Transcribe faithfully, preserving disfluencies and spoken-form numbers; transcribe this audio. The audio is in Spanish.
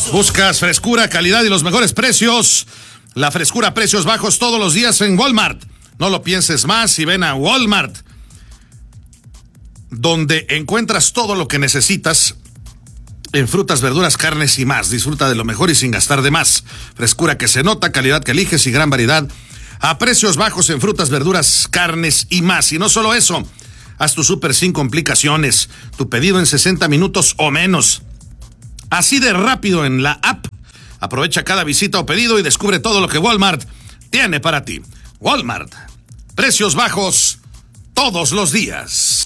¿Buscas frescura, calidad y los mejores precios? La frescura a precios bajos todos los días en Walmart. No lo pienses más y ven a Walmart, donde encuentras todo lo que necesitas en frutas, verduras, carnes y más. Disfruta de lo mejor y sin gastar de más. Frescura que se nota, calidad que eliges y gran variedad a precios bajos en frutas, verduras, carnes y más. Y no solo eso, haz tu súper sin complicaciones. Tu pedido en sesenta minutos o menos. Así de rápido en la app. Aprovecha cada visita o pedido y descubre todo lo que Walmart tiene para ti. Walmart. Precios bajos todos los días.